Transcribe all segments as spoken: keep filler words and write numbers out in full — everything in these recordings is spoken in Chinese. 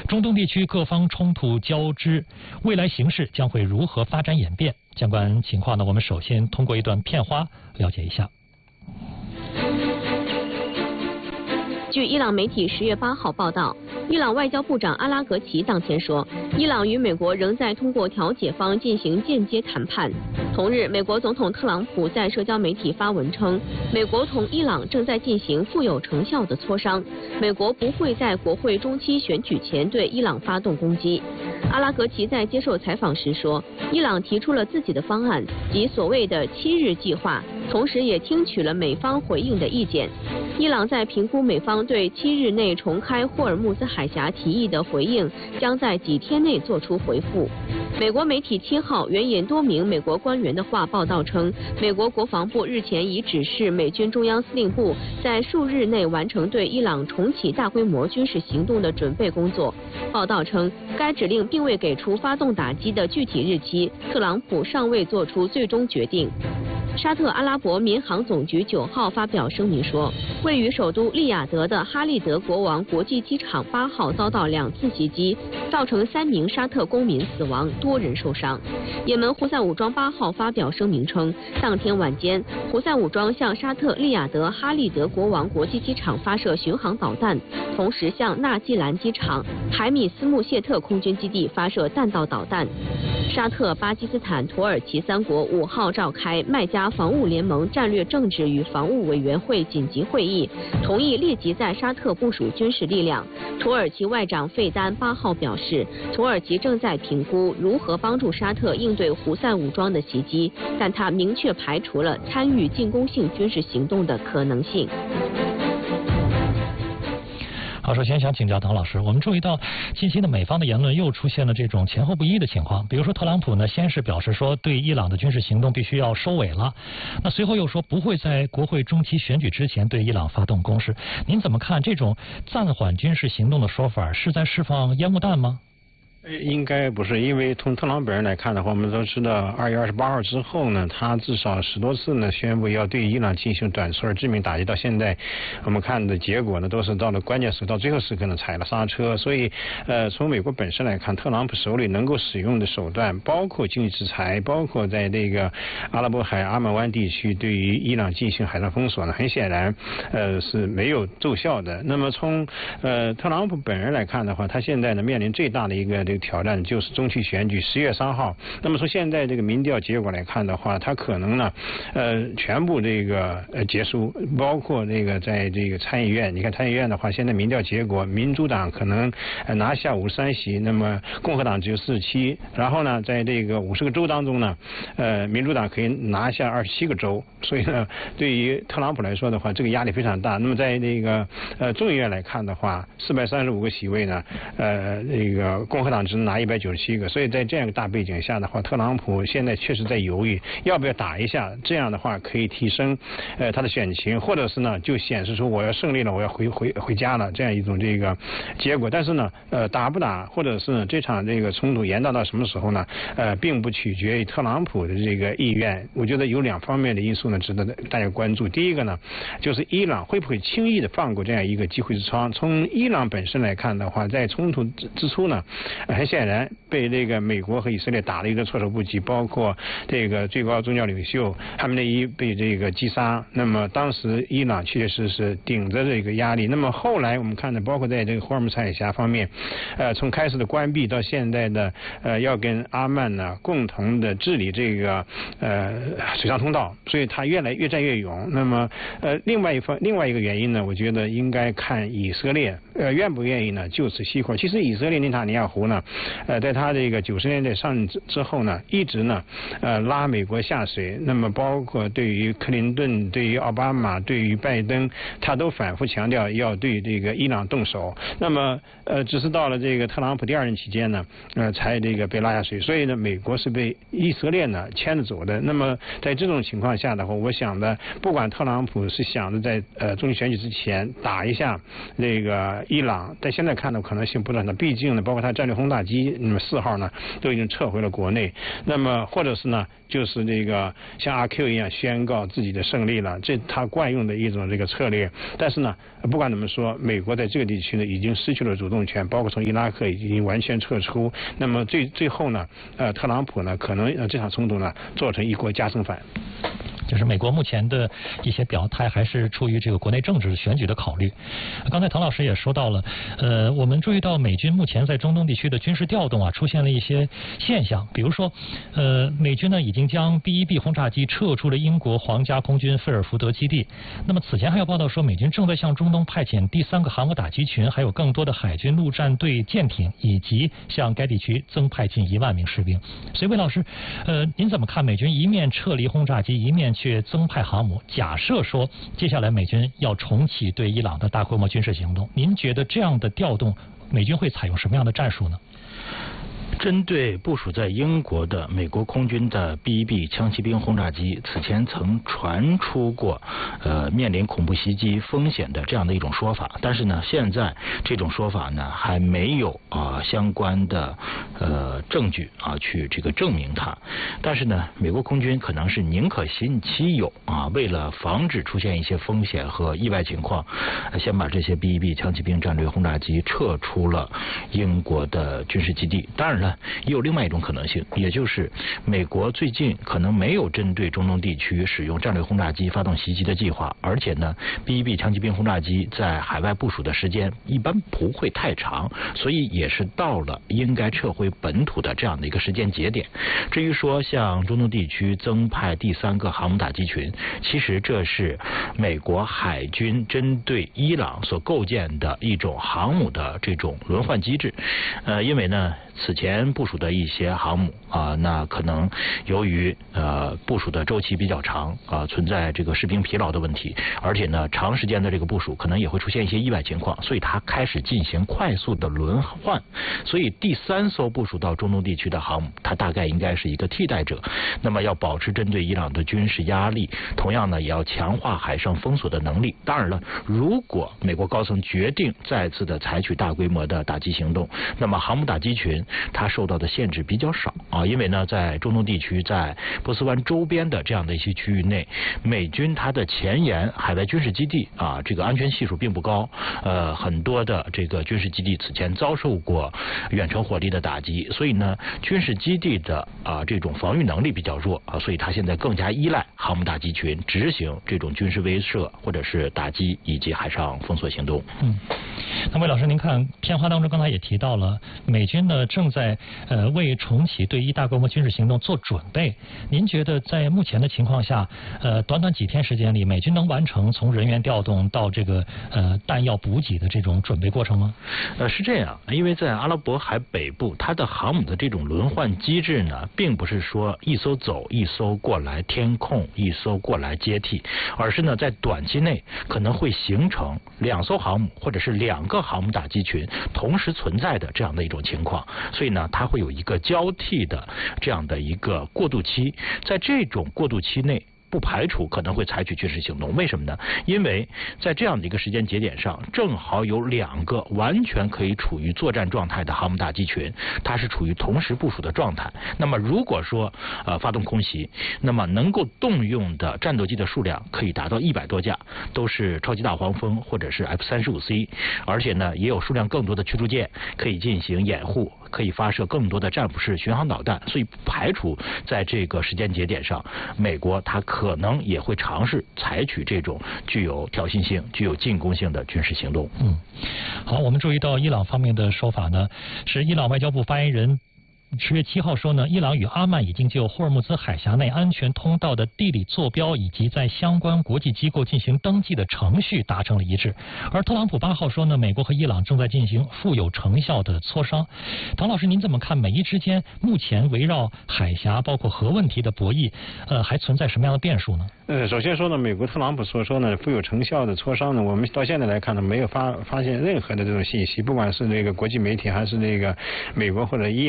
中东地区各方冲突交织，未来形势将会如何发展演变？相关情况呢，我们首先通过一段片花了解一下。 据伊朗媒体十月八号报道，伊朗外交部长阿拉格齐当天说，伊朗与美国仍在通过调解方进行间接谈判。同日，美国总统特朗普在社交媒体发文称，美国同伊朗正在进行富有成效的磋商，美国不会在国会中期选举前对伊朗发动攻击。阿拉格齐在接受采访时说，伊朗提出了自己的方案，即所谓的七日计划，同时也听取了美方回应的意见。伊朗在评估美方对七日内重开霍尔木兹海峡提议的回应，将在几天内做出回复。美国媒体七号援引多名美国官员的话报道称，美国国防部日前已指示美军中央司令部在数日内完成对伊朗重启大规模军事行动的准备工作。报道称，该指令并未给出发动打击的具体日期，特朗普尚未做出最终决定。沙特阿拉伯民航总局九号发表声明说，位于首都利雅得的哈利德国王国际机场八号遭到两次袭击，造成三名沙特公民死亡，多人受伤。也门胡塞武装八号发表声明称，当天晚间，胡塞武装向沙特利雅得哈利德国王国际机场发射巡航导弹，同时向纳季兰机场、海米斯穆谢特空军基地发射弹道导弹。沙特、巴基斯坦、土耳其三国五号召开麦加防务联盟战略政治与防务委员会紧急会议，同意立即在沙特部署军事力量。土耳其外长费丹八号表示，土耳其正在评估如何帮助沙特应对胡塞武装的袭击，但他明确排除了参与进攻性军事行动的可能性。 好，首先想请教唐老师，我们注意到近期的美方的言论又出现了这种前后不一的情况。比如说，特朗普呢先是表示说对伊朗的军事行动必须要收尾了，那随后又说不会在国会中期选举之前对伊朗发动攻势。您怎么看这种暂缓军事行动的说法，是在释放烟雾弹吗？ 应该不是，因为从特朗普本人来看的话，我们都知道，二月二十八号之后呢，他至少十多次呢宣布要对伊朗进行短促而致命打击，到现在我们看的结果呢，都是到了关键时刻，到最后时刻呢踩了刹车。所以，呃，从美国本身来看，特朗普手里能够使用的手段，包括经济制裁，包括在这个阿拉伯海阿曼湾地区对于伊朗进行海上封锁呢，很显然，呃，是没有奏效的。那么从呃特朗普本人来看的话，他现在呢面临最大的一个这个挑战就是中期选举十月三号。那么从现在这个民调结果来看的话，他可能呢，呃，全部这个呃结束，包括这个在这个参议院，你看参议院的话，现在民调结果，民主党可能拿下五十三席，那么共和党只有四十七，然后呢，在这个五十个州当中呢，呃，民主党可以拿下二十七个州，所以呢，对于特朗普来说的话，这个压力非常大。那么在这个呃众议院来看的话，四百三十五个席位呢，呃，这个共和党只能拿一百九十七个，所以在这样一个大背景下的话，特朗普现在确实在犹豫要不要打一下，这样的话可以提升呃他的选情，或者是呢就显示出我要胜利了，我要回回回家了这样一种这个结果。但是呢，呃打不打，或者是呢这场这个冲突延宕到什么时候呢？呃，并不取决于特朗普的这个意愿。我觉得有两方面的因素呢值得大家关注。第一个呢，就是伊朗会不会轻易的放过这样一个机会之窗？从伊朗本身来看的话，在冲突之之初呢，很显然被这个美国和以色列打了一个措手不及，包括这个最高宗教领袖哈梅内伊被这个击杀。那么当时伊朗确实是顶着这个压力。那么后来我们看的，包括在这个霍尔木兹海峡方面，呃，从开始的关闭到现在的呃要跟阿曼呢共同的治理这个呃水上通道，所以他越来越战越勇。那么呃另外一方另外一个原因呢，我觉得应该看以色列呃愿不愿意呢就此熄火。其实以色列内塔尼亚胡呢，呃在他这个九十年代上任之之后呢，一直呢呃拉美国下水。那么包括对于克林顿、对于奥巴马、对于拜登，他都反复强调要对这个伊朗动手。那么呃只是到了这个特朗普第二任期间呢，呃才这个被拉下水。所以呢，美国是被以色列呢牵着走的。那么在这种情况下的话，我想的，不管特朗普是想着在呃中期选举之前打一下这个伊朗，但现在看的可能性不大的，毕竟呢，包括他战略轰轰炸机那么四号呢都已经撤回了国内，那么或者是呢就是这个像阿 Q 一样宣告自己的胜利了，这他惯用的一种这个策略。但是呢不管怎么说，美国在这个地区呢已经失去了主动权，包括从伊拉克已经完全撤出，那么最最后呢呃特朗普呢可能呃这场冲突呢做成一锅加生饭。 就是美国目前的一些表态还是出于这个国内政治选举的考虑。刚才唐老师也说到了，呃，我们注意到美军目前在中东地区的军事调动啊，出现了一些现象，比如说，呃，美军呢已经将 B 一 B 轰炸机撤出了英国皇家空军菲尔福德基地。那么此前还有报道说，美军正在向中东派遣第三个航母打击群，还有更多的海军陆战队舰艇，以及向该地区增派近一万名士兵。所以魏老师，呃，您怎么看美军一面撤离轰炸机，一面去增派航母？假设说接下来美军要重启对伊朗的大规模军事行动，您觉得这样的调动，美军会采用什么样的战术呢？ 针对部署在英国的美国空军的 B 一 B 枪骑兵轰炸机，此前曾传出过呃面临恐怖袭击风险的这样的一种说法，但是呢，现在这种说法呢还没有啊、呃、相关的呃证据啊去这个证明它。但是呢，美国空军可能是宁可信其有啊，为了防止出现一些风险和意外情况，先把这些 B 一 B 枪骑兵战略轰炸机撤出了英国的军事基地。当然了，也有另外一种可能性，也就是美国最近可能没有针对中东地区使用战略轰炸机发动袭击的计划，而且呢 B 一 B 枪骑兵轰炸机在海外部署的时间一般不会太长，所以也是到了应该撤回本土的这样的一个时间节点。至于说向中东地区增派第三个航母打击群，其实这是美国海军针对伊朗所构建的一种航母的这种轮换机制。呃，因为呢此前部署的一些航母啊、呃，那可能由于呃部署的周期比较长啊、呃，存在这个士兵疲劳的问题，而且呢长时间的这个部署可能也会出现一些意外情况，所以它开始进行快速的轮换。所以第三艘部署到中东地区的航母，它大概应该是一个替代者。那么要保持针对伊朗的军事压力，同样呢也要强化海上封锁的能力。当然了，如果美国高层决定再次的采取大规模的打击行动，那么航母打击群它受到的限制比较少啊，因为呢，在中东地区，在波斯湾周边的这样的一些区域内，美军它的前沿海外军事基地啊，这个安全系数并不高，呃，很多的这个军事基地此前遭受过远程火力的打击，所以呢，军事基地的啊这种防御能力比较弱啊，所以它现在更加依赖航母打击群执行这种军事威慑或者是打击以及海上封锁行动。 嗯，那魏老师，您看片花当中刚才也提到了，美军呢正在呃为重启对伊大规模军事行动做准备。您觉得在目前的情况下，呃，短短几天时间里，美军能完成从人员调动到这个呃弹药补给的这种准备过程吗？ 呃，是这样，因为在阿拉伯海北部，它的航母的这种轮换机制呢，并不是说一艘走一艘过来填空，一艘过来接替，而是呢在短期内可能会形成两艘航母或者是两个航母打击群同时存在的这样的一种情况，所以呢它会有一个交替的这样的一个过渡期，在这种过渡期内，不排除可能会采取军事行动。为什么呢？因为在这样的一个时间节点上，正好有两个完全可以处于作战状态的航母打击群，它是处于同时部署的状态。那么如果说呃发动空袭，那么能够动用的战斗机的数量可以达到一百多架，都是超级大黄蜂或者是 F 三十五 C， 而且呢也有数量更多的驱逐舰可以进行掩护，可以发射更多的战斧式巡航导弹，所以不排除在这个时间节点上，美国它可能也会尝试采取这种具有挑衅性、具有进攻性的军事行动。 嗯，好，我们注意到伊朗方面的说法呢，是伊朗外交部发言人十月七号说呢，伊朗与阿曼已经就霍尔木兹海峡内安全通道的地理坐标以及在相关国际机构进行登记的程序达成了一致。而特朗普八号说呢，美国和伊朗正在进行富有成效的磋商。唐老师，您怎么看美伊之间目前围绕海峡包括核问题的博弈，呃，还存在什么样的变数呢？ 呃，首先说呢，美国特朗普所说呢富有成效的磋商呢，我们到现在来看呢，没有发发现任何的这种信息，不管是这个国际媒体还是这个美国或者伊朗的这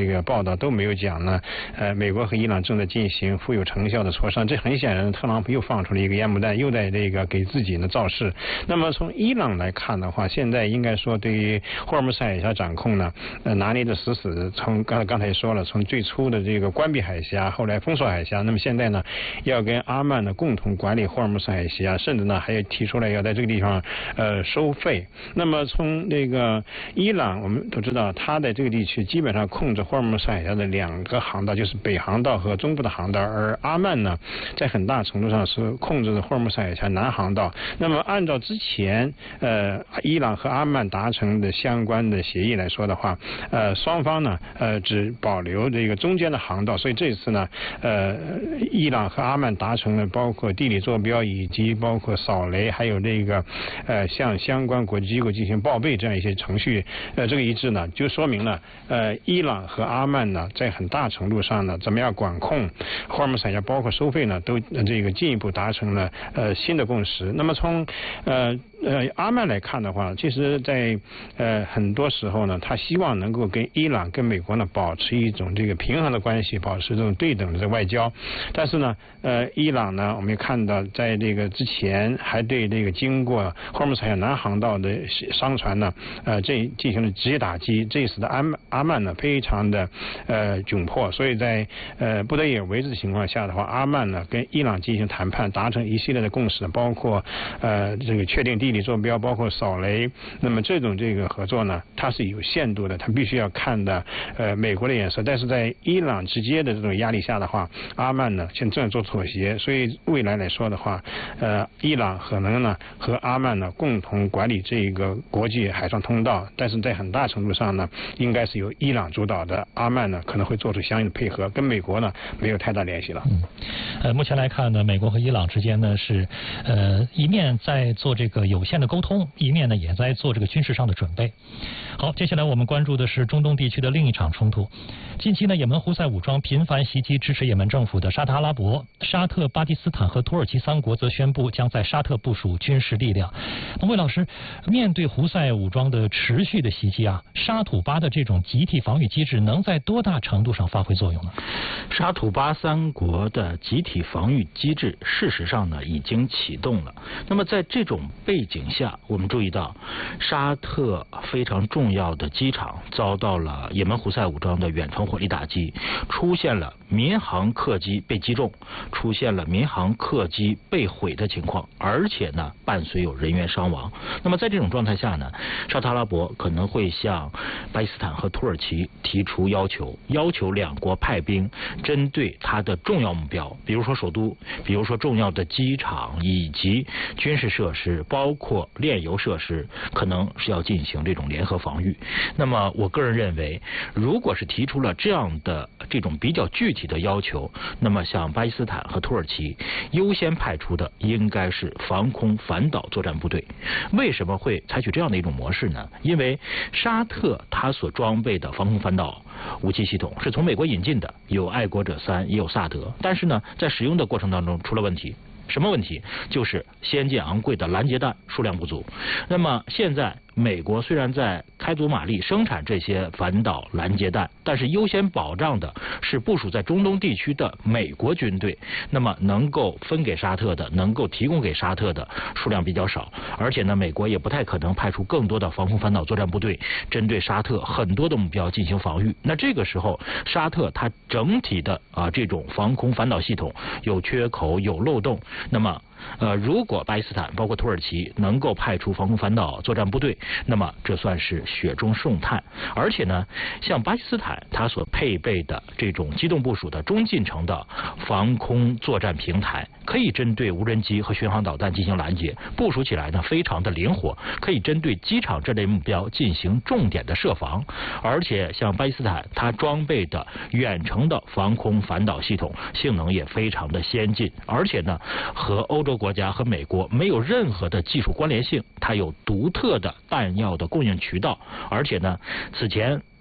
这个报道都没有讲呢，呃，美国和伊朗正在进行富有成效的磋商。这很显然，特朗普又放出了一个烟幕弹，又在这个给自己呢造势。那么从伊朗来看的话，现在应该说对于霍尔木斯海峡掌控呢，呃，拿捏的死死的。从刚才刚才也说了，从最初的这个关闭海峡，后来封锁海峡，那么现在呢，要跟阿曼呢共同管理霍尔木斯海峡，甚至呢还要提出来要在这个地方呃收费。那么从这个伊朗，我们都知道，它在这个地区基本上控制霍尔木斯海峡的两个航道，就是北航道和中部的航道，而阿曼呢，在很大程度上是控制霍尔木斯海峡南航道。那么按照之前呃伊朗和阿曼达成的相关的协议来说的话，呃双方呢呃只保留这个中间的航道，所以这次呢呃伊朗和阿曼达成了包括地理坐标以及包括扫雷，还有这个呃向相关国际机构进行报备这样一些程序，呃这个一致呢，就说明了呃伊朗和阿曼呢在很大程度上呢怎么样管控霍尔木斯海峡，包括收费呢，都这个进一步达成了呃新的共识。那么从呃呃阿曼来看的话，其实在呃很多时候呢，他希望能够跟伊朗跟美国呢保持一种这个平衡的关系，保持这种对等的外交。但是呢呃伊朗呢，我们也看到在这个之前还对这个经过霍尔木斯海峡南航道的商船呢呃这进行了直接打击，这使得阿阿曼呢非常的呃窘迫。所以在呃不得已而为之的情况下的话，阿曼呢跟伊朗进行谈判，达成一系列的共识，包括呃这个确定地理坐标，包括扫雷。那么这种这个合作呢，它是有限度的，它必须要看的呃美国的眼色。但是在伊朗直接的这种压力下的话，阿曼呢现在正在做妥协，所以未来来说的话，呃伊朗可能呢和阿曼呢共同管理这个国际海上通道，但是在很大程度上呢，应该是由伊朗主导的，阿曼呢可能会做出相应的配合，跟美国呢没有太大联系了。 嗯，呃，目前来看呢，美国和伊朗之间呢是呃一面在做这个有限的沟通，一面呢也在做这个军事上的准备。好，接下来我们关注的是中东地区的另一场冲突。近期呢，也门胡塞武装频繁袭击支持也门政府的沙特阿拉伯、沙特、巴基斯坦和土耳其三国则宣布将在沙特部署军事力量。孟伟老师，面对胡塞武装的持续的袭击啊，沙土巴的这种集体防御机制能在多大程度上发挥作用呢？ 沙土巴三国的集体防御机制事实上呢已经启动了。那么在这种背景下，我们注意到沙特非常重要的机场遭到了也门胡塞武装的远程火力打击，出现了民航客机被击中，出现了民航客机被毁的情况，而且呢伴随有人员伤亡。那么在这种状态下呢，沙特阿拉伯可能会向巴基斯坦和土耳其提出要求，要求两国派兵针对它的重要目标，比如说首都，比如说重要的机场以及军事设施，包括炼油设施，可能是要进行这种联合防御。那么我个人认为，如果是提出了这样的这种比较具体的要求，那么像巴基斯坦和土耳其优先派出的应该是防空反导作战部队。为什么会采取这样的一种模式呢？因为沙特它所装备的防空反导武器系统是从美国引进的，有爱国者三也有萨德，但是呢在使用的过程当中出了问题。什么问题？就是先进昂贵的拦截弹数量不足。那么现在美国虽然在开足马力生产这些反导拦截弹，但是优先保障的是部署在中东地区的美国军队，那么能够分给沙特的，能够提供给沙特的数量比较少，而且呢美国也不太可能派出更多的防空反导作战部队针对沙特很多的目标进行防御。那这个时候沙特它整体的啊这种防空反导系统有缺口有漏洞，那么呃，如果巴基斯坦包括土耳其能够派出防空反导作战部队，那么这算是雪中送炭。而且呢，像巴基斯坦它所配备的这种机动部署的中近程的防空作战平台，可以针对无人机和巡航导弹进行拦截，部署起来呢非常的灵活，可以针对机场这类目标进行重点的设防。而且像巴基斯坦它装备的远程的防空反导系统性能也非常的先进，而且呢和欧洲国家和美国没有任何的技术关联性，它有独特的弹药的供应渠道，而且呢此前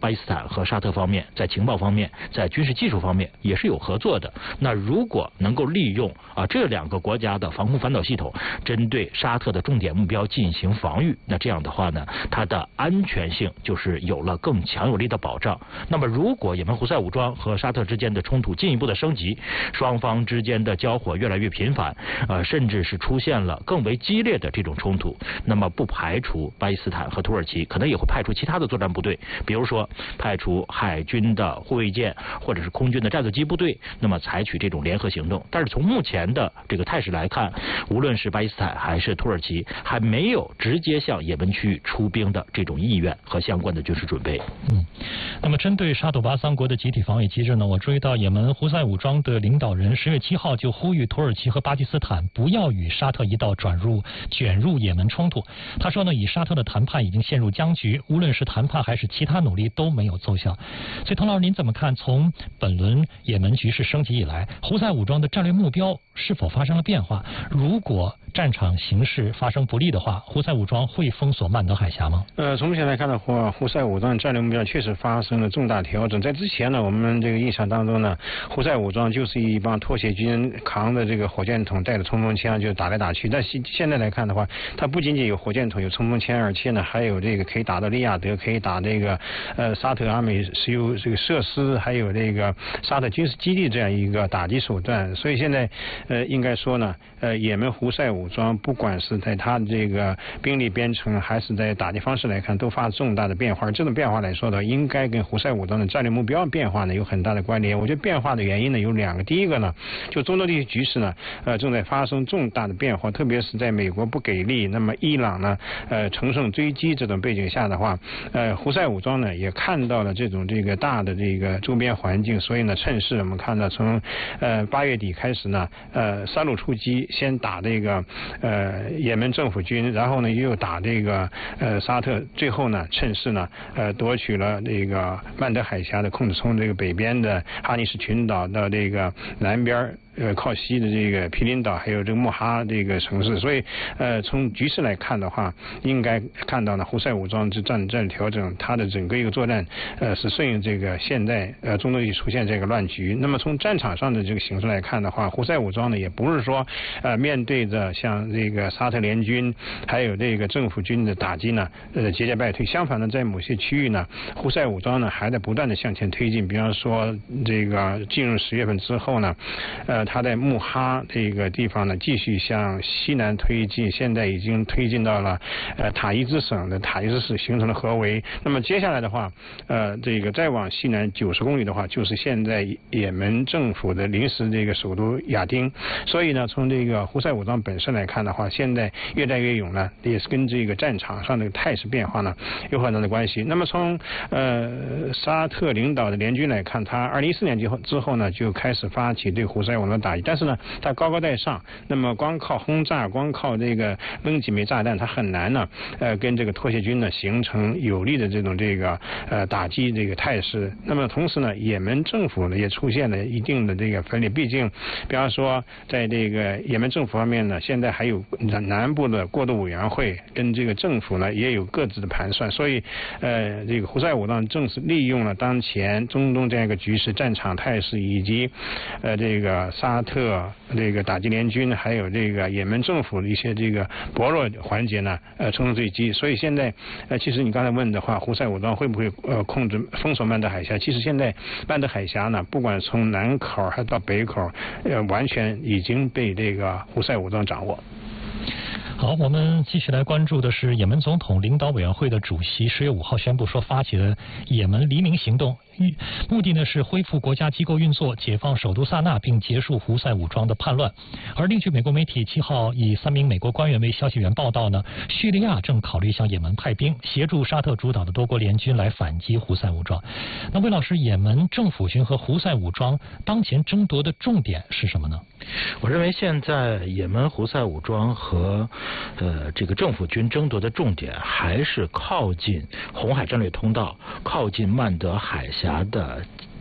巴基斯坦和沙特方面在情报方面、在军事技术方面也是有合作的。那如果能够利用啊这两个国家的防空反导系统，针对沙特的重点目标进行防御，那这样的话呢，它的安全性就是有了更强有力的保障。那么如果也门胡塞武装和沙特之间的冲突进一步的升级，双方之间的交火越来越频繁，呃，甚至是出现了更为激烈的这种冲突，那么不排除巴基斯坦和土耳其可能也会派出其他的作战部队，比如说派出海军的护卫舰或者是空军的战斗机部队，那么采取这种联合行动。但是从目前的这个态势来看，无论是巴基斯坦还是土耳其，还没有直接向也门区域出兵的这种意愿和相关的军事准备。 嗯，那么针对沙土巴三国的集体防御机制呢，我注意到也门胡塞武装的领导人十月七号就呼吁土耳其和巴基斯坦不要与沙特一道转入卷入也门冲突。他说呢，以沙特的谈判已经陷入僵局，无论是谈判还是其他努力都没有奏效。所以滕老师您怎么看，从本轮也门局势升级以来，胡塞武装的战略目标是否发生了变化？如果战场形势发生不利的话，胡塞武装会封锁曼德海峡吗？ 呃，从目前来看的话，胡塞武装战略目标确实发生了重大调整。在之前呢，我们这个印象当中呢，胡塞武装就是一帮拖鞋军扛着这个火箭筒，带着冲锋枪就打来打去。但现现在来看的话，它不仅仅有火箭筒、有冲锋枪，而且呢还有这个可以打到利雅得，可以打这个呃沙特阿美石油这个设施，还有这个沙特军事基地这样一个打击手段。所以现在呃应该说呢，呃也门胡塞武装不管是在它的这个兵力编程，还是在打击方式来看，都发生重大的变化。这种变化来说的，应该跟胡塞武装的战略目标变化呢有很大的关联。我觉得变化的原因呢有两个，第一个呢，就中东地区局势呢，呃正在发生重大的变化，特别是在美国不给力，那么伊朗呢，呃乘胜追击这种背景下的话，呃胡塞武装呢也看到了这种这个大的这个周边环境，所以呢趁势我们看到从呃八月底开始呢，呃三路出击，先打这个呃也门政府军，然后呢又打这个呃沙特，最后呢趁势呢呃夺取了这个曼德海峡的控制，从这个北边的哈尼什群岛到这个南边呃靠西的这个毗邻岛，还有这个穆哈这个城市。所以呃从局势来看的话，应该看到呢胡塞武装之战战调整，它的整个一个作战呃是顺应这个现在呃中东地区出现这个乱局。那么从战场上的这个形势来看的话，胡塞武装呢也不是说呃面对着像这个沙特联军还有这个政府军的打击呢呃节节败退，相反呢在某些区域呢胡塞武装呢还在不断的向前推进。比方说这个进入十月份之后呢，呃他在穆哈这个地方呢继续向西南推进，现在已经推进到了呃塔伊兹省的塔伊兹市，形成了合围。那么接下来的话呃这个再往西南九十公里的话，就是现在也门政府的临时这个首都亚丁。所以呢从这个胡塞武装本身来看的话，现在越战越勇呢，也是跟这个战场上的态势变化呢有很大的关系。那么从呃沙特领导的联军来看，他二零一四年之后之后呢就开始发起对胡塞武装的打击，但是呢他高高在上，那么光靠轰炸，光靠这个扔几枚炸弹，他很难呢呃跟这个拖鞋军呢形成有力的这种这个呃打击这个态势。那么同时呢也门政府呢也出现了一定的这个分裂，毕竟比方说在这个也门政府方面呢，现在还有南南部的过渡委员会跟这个政府呢也有各自的盘算，所以呃这个胡塞武装正是利用了当前中东这样一个局势、战场态势，以及呃这个沙特这个打击联军还有这个也门政府的一些这个薄弱环节呢呃乘胜追击。所以现在呃其实你刚才问的话，胡塞武装会不会呃控制封锁曼德海峡，其实现在曼德海峡呢不管从南口还到北口呃完全已经被这个胡塞武装掌握。 好，我们继续来关注的是也门总统领导委员会的主席十月五号宣布说，发起的也门黎明行动，目的呢是恢复国家机构运作，解放首都萨那，并结束胡塞武装的叛乱。而另据美国媒体七号以三名美国官员为消息源报道呢，叙利亚正考虑向也门派兵，协助沙特主导的多国联军来反击胡塞武装。那魏老师，也门政府军和胡塞武装当前争夺的重点是什么呢？ 我认为现在也门胡塞武装和呃这个政府军争夺的重点还是靠近红海战略通道，靠近曼德海峡的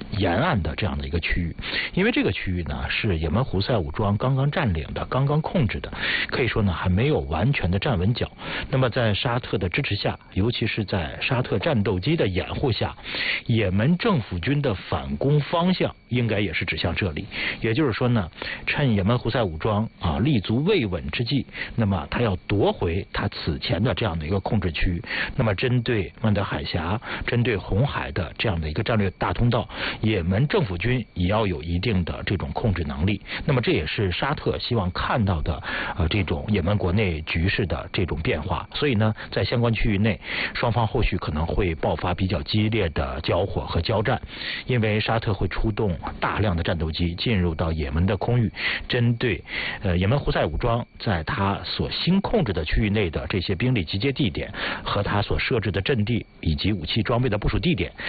沿岸的这样的一个区域，因为这个区域呢是也门胡塞武装刚刚占领的，刚刚控制的，可以说呢还没有完全的站稳脚。那么在沙特的支持下，尤其是在沙特战斗机的掩护下，也门政府军的反攻方向应该也是指向这里。也就是说呢，趁也门胡塞武装啊立足未稳之际，那么他要夺回他此前的这样的一个控制区。那么针对曼德海峡、针对红海的这样的一个战略大通道，也门政府军也要有一定的这种控制能力。那么这也是沙特希望看到的呃这种也门国内局势的这种变化。所以呢，在相关区域内，双方后续可能会爆发比较激烈的交火和交战，因为沙特会出动大量的战斗机进入到也门的空域，针对呃也门胡塞武装在他所新控制的区域内的这些兵力集结地点和他所设置的阵地以及武器装备的部署地点